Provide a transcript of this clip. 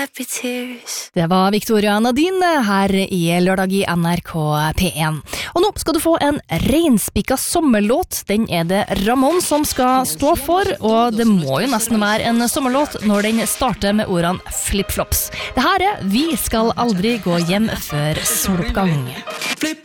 happy tears. Det var Victoria Nadine her i Lørdag i NRK P1. Og nå skal du få en reinspikka sommerlåt. Den er det Ramón som skal stå for, og det må jo nesten være en sommerlåt når den starter med ordene flip-flops. Det her er Vi skal aldri gå hjem før soloppgang.